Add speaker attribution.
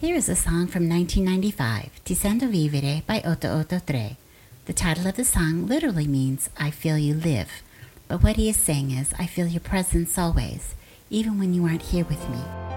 Speaker 1: Here is a song from 1995, Ti sento vivere by 883. The title of the song literally means, I feel you live, but what he is saying is, I feel your presence always, even when you aren't here with me.